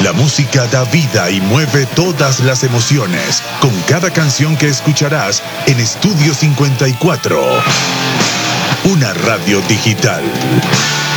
La música da vida y mueve todas las emociones con cada canción que escucharás en Estudio 54. Una radio digital.